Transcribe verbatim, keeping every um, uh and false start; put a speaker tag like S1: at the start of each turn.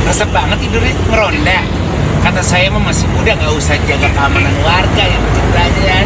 S1: Resep banget tidurnya, ngeronda. Kata saya mah masih muda, nggak usah jaga keamanan warga, yang penting belajar.